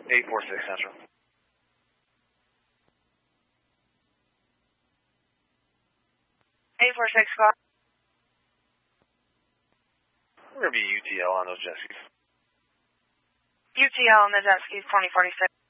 846 Central. 846 call. We're going to be UTL on those jet skis. UTL on the jet skis 2046.